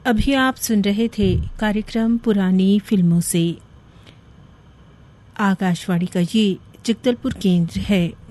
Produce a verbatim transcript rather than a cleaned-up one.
अभी आप सुन रहे थे कार्यक्रम पुरानी फिल्मों से। आकाशवाणी का ये जगदलपुर केंद्र है।